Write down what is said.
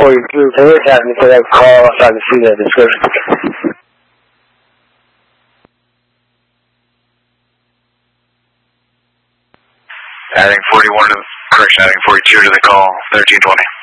42. Can you have me to that call so I can see the description? Adding 41 to the, correction, adding 42 to the call, 1320.